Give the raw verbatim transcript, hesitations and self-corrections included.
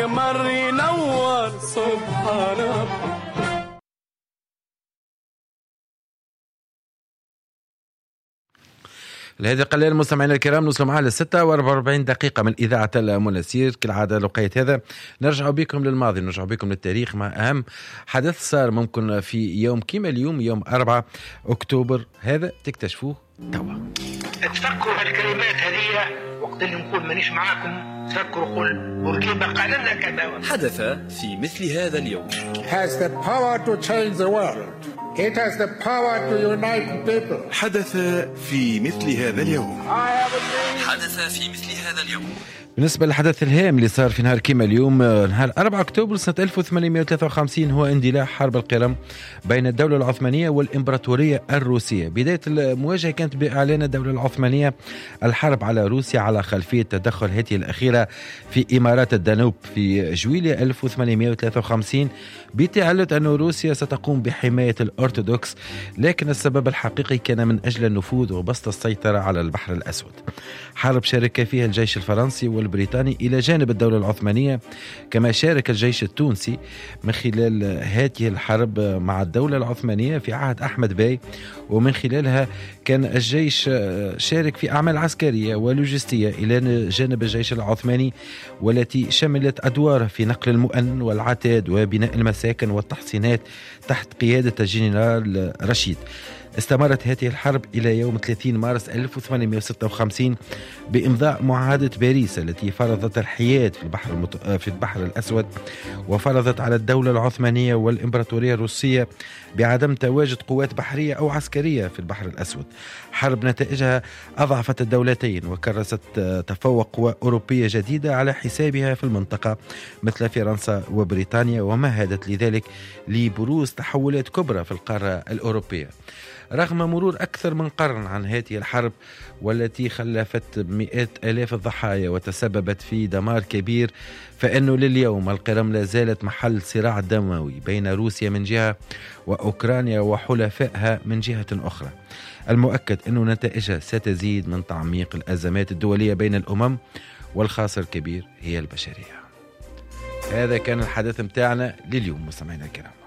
القمر ينور سبحان ربي. لهذه قليل مستمعينا الكرام نوصل معها للستة وأربعة وأربعين دقيقة من إذاعة المناسير. كالعادة لقيت هذا نرجع بكم للماضي، نرجع بكم للتاريخ مع أهم حدث صار ممكن في يوم كيما اليوم يوم أربعة أكتوبر هذا تكتشفوه توا. تفكروا هالكلمات هذه وقت اللي نقول مانيش معاكم، تفكروا قول بورقيبة قال لنا كذا. حدث في مثل هذا اليوم. has the power to change the world. It has the power to unite people. حدث في مثل هذا اليوم. حدث في مثل هذا اليوم. بالنسبة للحدث الهام اللي صار في نهار كيما اليوم نهار أربعة أكتوبر سنة ألف وثمانمائة وثلاثة وخمسين هو اندلاع حرب القرم بين الدولة العثمانية والإمبراطورية الروسية. بداية المواجهة كانت بإعلان الدولة العثمانية الحرب على روسيا على خلفية تدخل هذه الأخيرة في إمارات الدانوب في جويلية ألف وثمانمائة وثلاثة وخمسين بتعلة أن روسيا ستقوم بحماية الأرثوذكس، لكن السبب الحقيقي كان من أجل النفوذ وبسط السيطرة على البحر الأسود. حرب شارك فيها الجيش الفرنسي والبريطاني إلى جانب الدولة العثمانية، كما شارك الجيش التونسي من خلال هذه الحرب مع الدولة العثمانية في عهد أحمد باي، ومن خلالها كان الجيش شارك في أعمال عسكرية ولوجستية إلى جانب الجيش العثماني، والتي شملت أدواره في نقل المؤن والعتاد وبناء المساكن والتحصينات تحت قيادة الجنرال رشيد. استمرت هذه الحرب إلى يوم ثلاثين مارس ألف وثمانمائة وستة وخمسين بإمضاء معاهدة باريس التي فرضت الحياد في البحر المت... في البحر الأسود، وفرضت على الدولة العثمانية والإمبراطورية الروسية بعدم تواجد قوات بحرية أو عسكرية في البحر الأسود. حرب نتائجها أضعفت الدولتين وكرست تفوق قوى أوروبية جديدة على حسابها في المنطقة مثل فرنسا وبريطانيا، ومهدت لذلك لبروز تحولات كبرى في القارة الأوروبية. رغم مرور أكثر من قرن عن هذه الحرب والتي خلفت مئات آلاف الضحايا وتسببت في دمار كبير، فإنه لليوم القرم لا زالت محل صراع دموي بين روسيا من جهة وأوكرانيا وحلفائها من جهة أخرى. المؤكد أنه نتائجها ستزيد من تعميق الأزمات الدولية بين الأمم، والخاسر الكبير هي البشرية. هذا كان الحدث متاعنا لليوم مستمعينا الكرام.